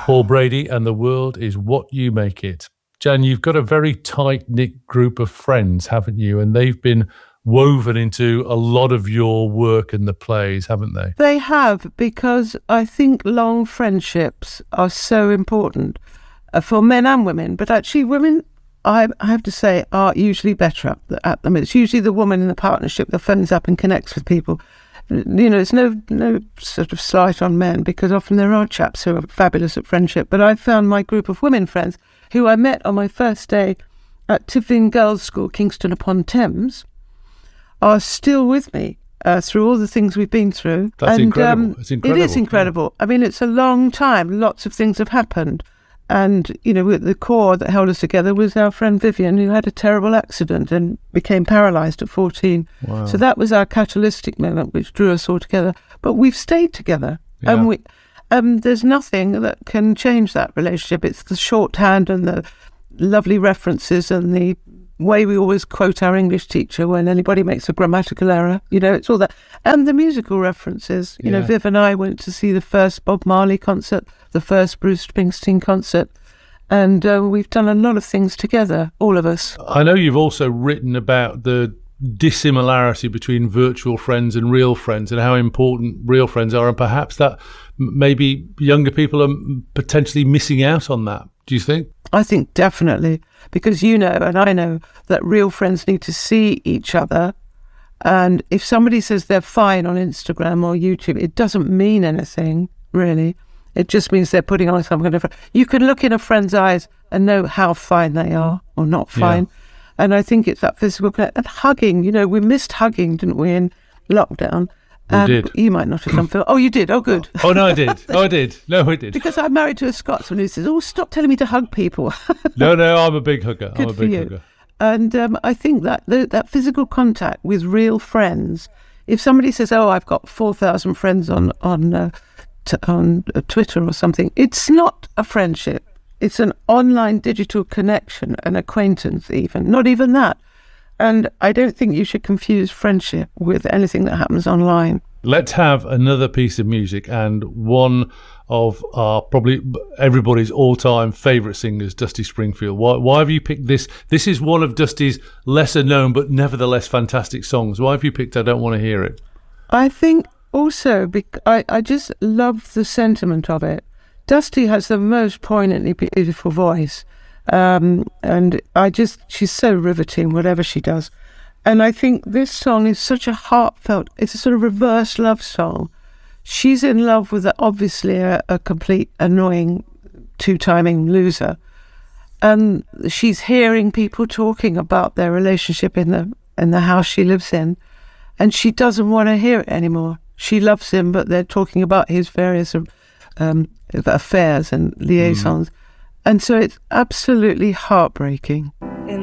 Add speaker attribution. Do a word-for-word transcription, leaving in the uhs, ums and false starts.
Speaker 1: Paul Brady and The World Is What You Make It. Jan, you've got a very tight-knit group of friends, haven't you? And they've been woven into a lot of your work and the plays, haven't they?
Speaker 2: They have, because I think long friendships are so important uh, for men and women. But actually, women, I, I have to say, are usually better at, the, at them. It's usually the woman in the partnership that phones up and connects with people. You know, it's no no sort of slight on men, because often there are chaps who are fabulous at friendship. But I found my group of women friends, who I met on my first day at Tiffin Girls' School, Kingston upon Thames, are still with me uh, through all the things we've been through.
Speaker 1: That's
Speaker 2: and,
Speaker 1: incredible.
Speaker 2: Um,
Speaker 1: it's incredible.
Speaker 2: It is incredible. Yeah. I mean, it's a long time. Lots of things have happened. And, you know, the core that held us together was our friend Vivian, who had a terrible accident and became paralysed at fourteen.
Speaker 1: Wow.
Speaker 2: So that was our catalytic moment, which drew us all together. But we've stayed together.
Speaker 1: Yeah.
Speaker 2: And we, um, there's nothing that can change that relationship. It's the shorthand and the lovely references and the way we always quote our English teacher when anybody makes a grammatical error. You know, it's all that. And the musical references. You
Speaker 1: Yeah.
Speaker 2: know, Viv and I went to see the first Bob Marley concert, the first Bruce Springsteen concert, and uh, we've done a lot of things together, all of us.
Speaker 1: I know you've also written about the dissimilarity between virtual friends and real friends and how important real friends are, and perhaps that maybe younger people are potentially missing out on that. Do you think?
Speaker 2: I think definitely, because you know and I know that real friends need to see each other. And if somebody says they're fine on Instagram or YouTube, it doesn't mean anything, really. It just means they're putting on some kind of... You can look in a friend's eyes and know how fine they are or not fine. Yeah. And I think it's that physical connection. And hugging, you know, we missed hugging, didn't we, in lockdown?
Speaker 1: We um, did.
Speaker 2: You might not have done, Phil. Oh, you did? Oh, good.
Speaker 1: Oh, no, I did. Oh, I did. No, I did.
Speaker 2: Because I'm married to a Scotsman who says, oh, stop telling me to hug people.
Speaker 1: no, no, I'm a big hugger.
Speaker 2: Good
Speaker 1: I'm a
Speaker 2: for
Speaker 1: big
Speaker 2: you.
Speaker 1: hugger.
Speaker 2: And um, I think that the, that physical contact with real friends, if somebody says, oh, I've got four thousand friends on, on, uh, t- on uh, Twitter or something, it's not a friendship. It's an online digital connection, an acquaintance even, not even that. And I don't think you should confuse friendship with anything that happens online.
Speaker 1: Let's have another piece of music, and one of our probably everybody's all-time favourite singers, Dusty Springfield. Why, why have you picked this? This is one of Dusty's lesser known but nevertheless fantastic songs. Why have you picked I Don't Want to Hear It?
Speaker 2: I think also bec- I, I just love the sentiment of it. Dusty has the most poignantly beautiful voice. Um, and I just, she's so riveting, whatever she does. And I think this song is such a heartfelt, it's a sort of reverse love song. She's in love with a, obviously a, a complete annoying two-timing loser. And she's hearing people talking about their relationship in the in the house she lives in. And she doesn't want to hear it anymore. She loves him, but they're talking about his various um, affairs and liaisons. Mm. And so it's absolutely heartbreaking.